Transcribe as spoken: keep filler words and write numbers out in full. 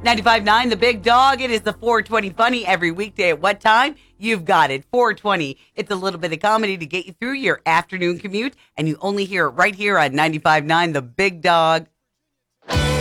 ninety-five point nine The Big Dog. It is the four twenty Funny every weekday at what time? You've got it. four twenty. It's a little bit of comedy to get you through your afternoon commute, and you only hear it right here on ninety-five point nine The Big Dog.